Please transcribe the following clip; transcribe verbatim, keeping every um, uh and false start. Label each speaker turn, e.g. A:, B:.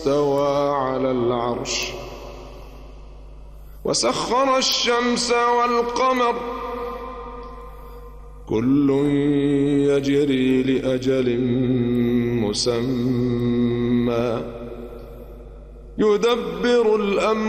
A: استوى على العرش وسخر الشمس والقمر كل يجري لأجل مسمى يدبر الأمر